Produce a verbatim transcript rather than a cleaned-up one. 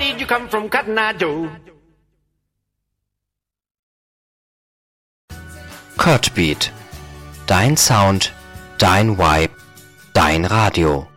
did you come from, Cotton Eye Joe? Kurtbeat. Dein Sound, dein Vibe, dein Radio.